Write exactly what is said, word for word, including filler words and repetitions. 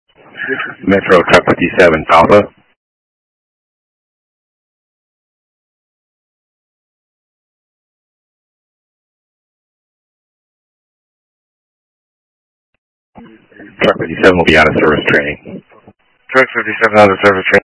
Metro Truck fifty-seven, Alpha. Truck fifty-seven will be out of service training. Truck fifty-seven out of service training.